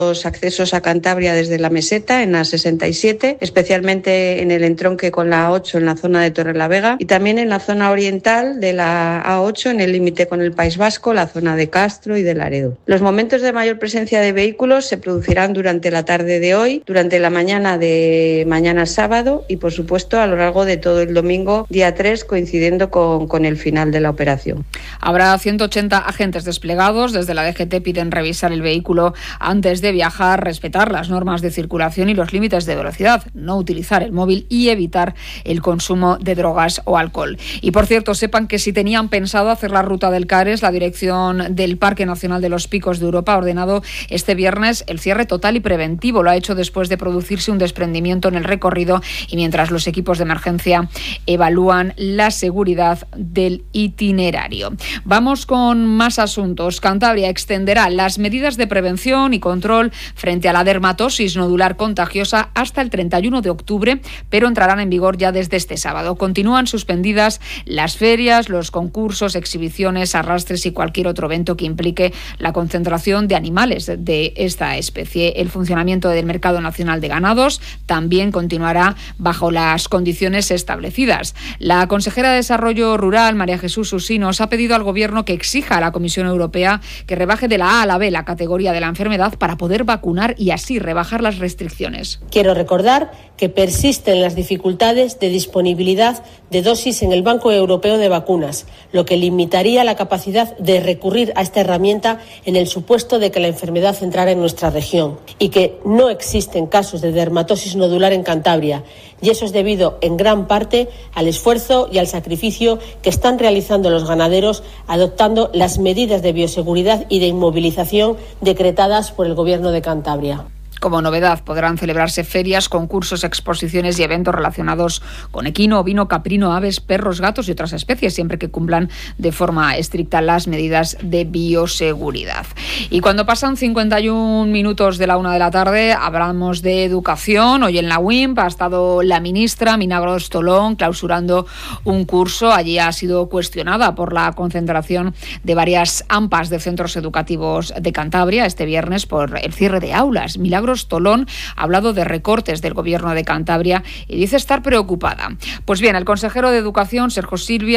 los accesos a Cantabria desde la meseta en la 67, especialmente en el entronque con la A8 en la zona de Torrelavega y también en la zona oriental de la A8 en el límite con el País Vasco, la zona de Castro y de Laredo. Los momentos de mayor presencia de vehículos se producirán durante la tarde de hoy, durante la mañana de mañana sábado y por supuesto a lo largo de todo el domingo día 3, coincidiendo con el final de la operación. Habrá 180 agentes desplegados. Desde la DGT piden revisar el vehículo antes de viajar, respetar las normas de circulación y los límites de velocidad, no utilizar el móvil y evitar el consumo de drogas o alcohol. Y por cierto, sepan que si tenían pensado hacer la ruta del Cares, la dirección del Parque Nacional de los Picos de Europa ha ordenado este viernes el cierre total y preventivo. Lo ha hecho después de producirse un desprendimiento en el recorrido y mientras los equipos de emergencia evalúan la seguridad del itinerario. Vamos con más asuntos. Cantabria extenderá las medidas de prevención y control frente a la dermatosis nodular contagiosa hasta el 31 de octubre, pero entrarán en vigor ya desde este sábado. Continúan suspendidas las ferias, los concursos, exhibiciones, arrastres y cualquier otro evento que implique la concentración de animales de esta especie. El funcionamiento del Mercado Nacional de Ganados también continuará bajo las condiciones establecidas. La consejera de Desarrollo Rural, María Jesús Usinos, ha pedido al Gobierno que exija a la Comisión Europea que rebaje de la A a la B la categoría de la enfermedad para poder vacunar y así rebajar las restricciones. Quiero recordar que persisten las dificultades de disponibilidad de dosis en el Banco Europeo de Vacunas, lo que limitaría la capacidad de recurrir a esta herramienta en el supuesto de que la enfermedad entrara en nuestra región y que no existen casos de dermatosis nodular en Cantabria. Y eso es debido en gran parte al esfuerzo y al sacrificio que están realizando los ganaderos adoptando las medidas de bioseguridad y de inmovilización decretadas por el Gobierno de Cantabria. Como novedad, podrán celebrarse ferias, concursos, exposiciones y eventos relacionados con equino, ovino, caprino, aves, perros, gatos y otras especies, siempre que cumplan de forma estricta las medidas de bioseguridad. Y cuando pasan 51 minutos de la 1 de la tarde, hablamos de educación. Hoy en la UIMP ha estado la ministra Milagros Tolón clausurando un curso. Allí ha sido cuestionada por la concentración de varias AMPAs de centros educativos de Cantabria este viernes por el cierre de aulas. Milagros Tolón ha hablado de recortes del Gobierno de Cantabria y dice estar preocupada. Pues bien, el consejero de Educación, Sergio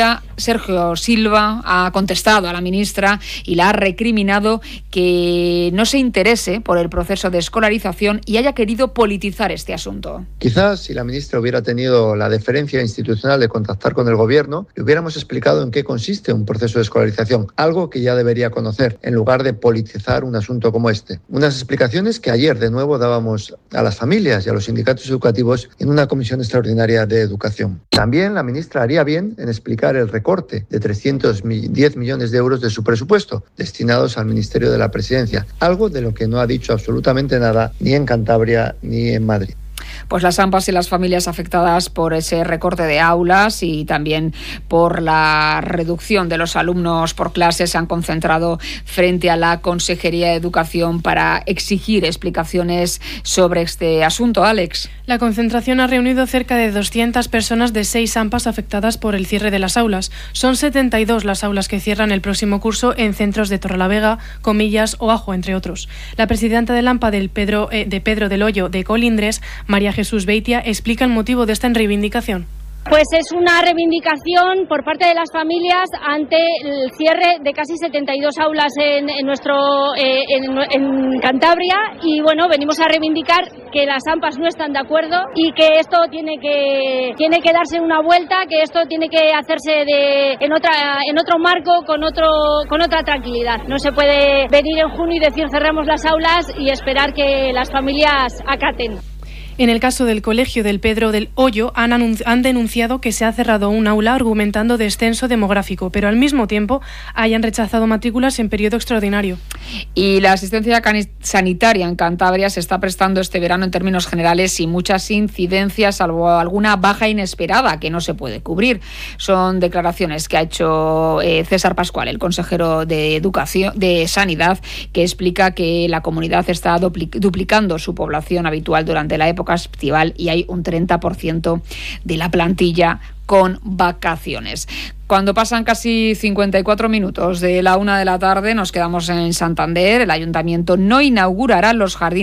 Silva, ha contestado a la ministra y la ha recriminado que no se interese por el proceso de escolarización y haya querido politizar este asunto. Quizás si la ministra hubiera tenido la deferencia institucional de contactar con el Gobierno, le hubiéramos explicado en qué consiste un proceso de escolarización, algo que ya debería conocer, en lugar de politizar un asunto como este. Unas explicaciones que ayer de nuevo dábamos a las familias y a los sindicatos educativos en una comisión extraordinaria de educación. También la ministra haría bien en explicar el recorte de 310 millones de euros de su presupuesto destinados al Ministerio de la Presidencia, algo de lo que no ha dicho absolutamente nada ni en Cantabria ni en Madrid. Pues las AMPAs y las familias afectadas por ese recorte de aulas y también por la reducción de los alumnos por clase se han concentrado frente a la Consejería de Educación para exigir explicaciones sobre este asunto. Alex. La concentración ha reunido cerca de 200 personas de 6 AMPAs afectadas por el cierre de las aulas. Son 72 las aulas que cierran el próximo curso en centros de Torrelavega, Comillas o Ajo, entre otros. La presidenta del AMPA de Pedro del Hoyo de Colindres, María Jesús Beitia, explica el motivo de esta reivindicación. Pues es una reivindicación por parte de las familias ante el cierre de casi 72 aulas en Cantabria y bueno, venimos a reivindicar que las AMPAs no están de acuerdo y que esto tiene que darse una vuelta, que esto tiene que hacerse en otro marco, con otra tranquilidad. No se puede venir en junio y decir cerramos las aulas y esperar que las familias acaten. En el caso del colegio del Pedro del Hoyo han denunciado que se ha cerrado un aula argumentando descenso demográfico, pero al mismo tiempo hayan rechazado matrículas en periodo extraordinario. Y la asistencia sanitaria en Cantabria se está prestando este verano en términos generales sin muchas incidencias, salvo alguna baja inesperada que no se puede cubrir. Son declaraciones que ha hecho César Pascual, el consejero de Sanidad, que explica que la comunidad está duplicando su población habitual durante la época época estival y hay un 30% de la plantilla con vacaciones. Cuando pasan casi 54 minutos de la 1 de la tarde, nos quedamos en Santander. El ayuntamiento no inaugurará los jardines